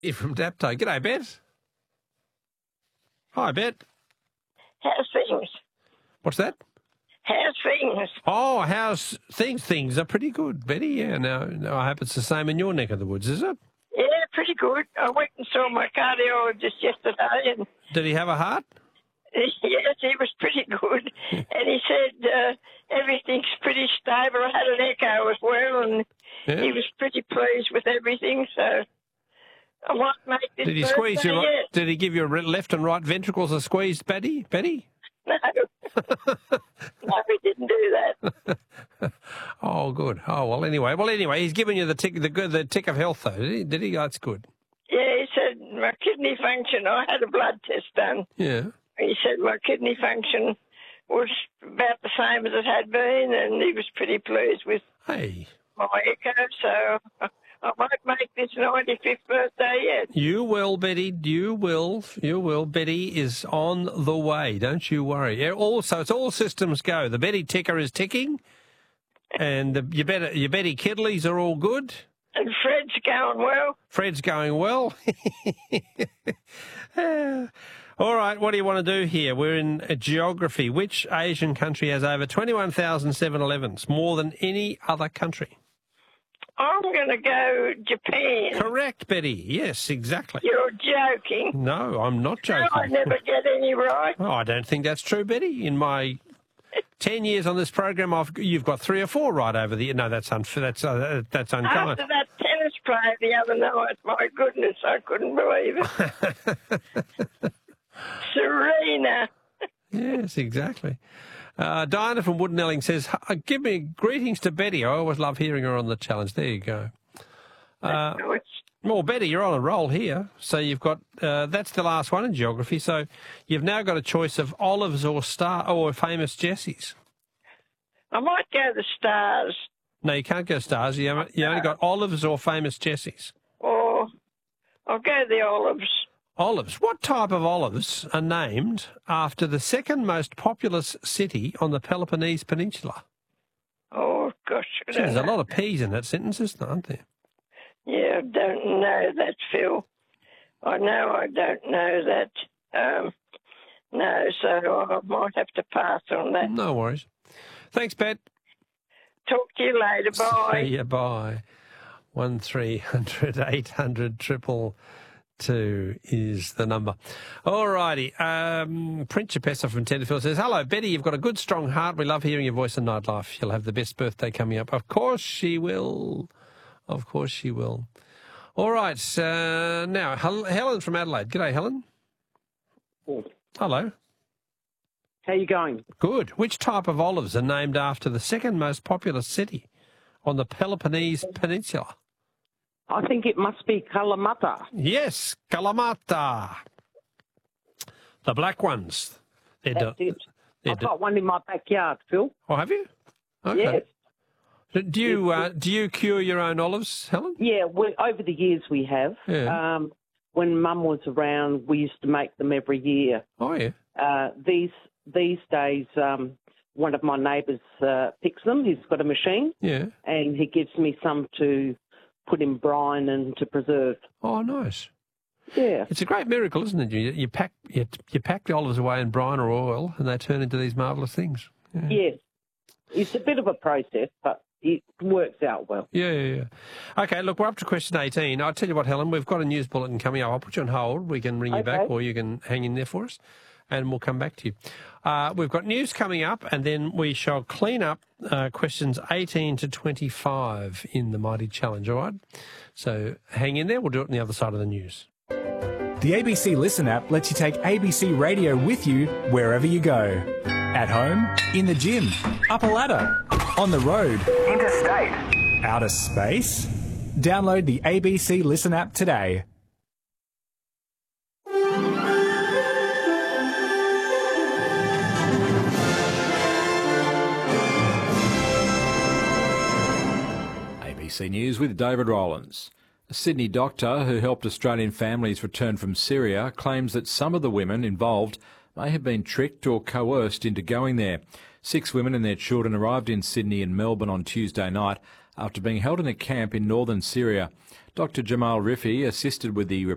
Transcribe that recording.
You're from Dapto. G'day, Bet. Hi, Bet. How's things? What's that? How's things? Oh, how's things? Things are pretty good, Betty. Yeah, no, I hope it's the same in your neck of the woods, is it? Yeah, pretty good. I went and saw my cardiologist yesterday, and Did he have a heart? yes, he was pretty good. And he said everything's pretty stable. I had an echo as well, and he was pretty pleased with everything. So I might make this. Did he squeeze your? Yet. Did he give your left and right ventricles a squeeze, Betty? No. No, he didn't do that. Oh, good. Oh, well, anyway, he's given you the tick of health, though, did he? That's good. Yeah, he said my kidney function, I had a blood test done. Yeah. He said my kidney function was about the same as it had been, and he was pretty pleased with my echo, so I might make this 95th birthday yet. You will, Betty. You will. Betty is on the way. Don't you worry. Yeah, also, it's all systems go. The Betty ticker is ticking, and your Betty Kidleys are all good. And Fred's going well. Fred's going well. All right, what do you want to do here? We're in geography. Which Asian country has over 21,000 7-Elevens, more than any other country? I'm going to go Japan. Correct, Betty. Yes, exactly. You're joking. No, I'm not joking. No, I never get any right. Oh, I don't think that's true, Betty. In my 10 years on this program, you've got 3 or 4 right over the... No, that's unfair. That's unkind. After that tennis player the other night, my goodness, I couldn't believe it. Serena. Yes, exactly. Diana from Woodenelling says, give me greetings to Betty. I always love hearing her on the challenge. There you go. Well, Betty, you're on a roll here. So you've got, that's the last one in geography. So you've now got a choice of Olives or Famous Jessies. I might go the Stars. No, you can't go Stars. You only got Olives or Famous Jessies. Or I'll go the Olives. Olives. What type of olives are named after the second most populous city on the Peloponnese Peninsula? Oh, gosh. There's a lot of P's in that sentence, aren't there? Yeah, I don't know that, Phil. I know I don't know that. No, so I might have to pass on that. No worries. Thanks, Bet. Talk to you later. Bye. See you, bye. 1300 800 222 is the number. All righty. Prince Chapessa from Tenterfield says, hello, Betty, you've got a good, strong heart. We love hearing your voice in nightlife. You'll have the best birthday coming up. Of course she will. Of course she will. All right. Now, Helen from Adelaide. G'day, Helen. Oh. Hello. How you going? Good. Which type of olives are named after the second most populous city on the Peloponnese Peninsula? I think it must be Kalamata. Yes, Kalamata. The black ones. That's it. I've got one in my backyard, Phil. Oh, have you? Okay. Yes. Do you cure your own olives, Helen? Yeah, over the years we have. Yeah. When Mum was around, we used to make them every year. Oh, yeah. These days, one of my neighbours picks them. He's got a machine. Yeah. And he gives me some to put in brine and to preserve. Oh, nice. Yeah. It's a great miracle, isn't it? You pack the olives away in brine or oil, and they turn into these marvellous things. Yeah. Yes. It's a bit of a process, but it works out well. Yeah. Okay, look, we're up to question 18. I'll tell you what, Helen, we've got a news bulletin coming up. I'll put you on hold. We can ring you back, or you can hang in there for us, and we'll come back to you. We've got news coming up, and then we shall clean up questions 18 to 25 in the Mighty Challenge, all right? So hang in there. We'll do it on the other side of the news. The ABC Listen app lets you take ABC Radio with you wherever you go. At home, in the gym, up a ladder, on the road, interstate, outer space. Download the ABC Listen app today. ABC News with David Rowlands. A Sydney doctor who helped Australian families return from Syria claims that some of the women involved may have been tricked or coerced into going there. 6 women and their children arrived in Sydney and Melbourne on Tuesday night after being held in a camp in northern Syria. Dr Jamal Rifi assisted with the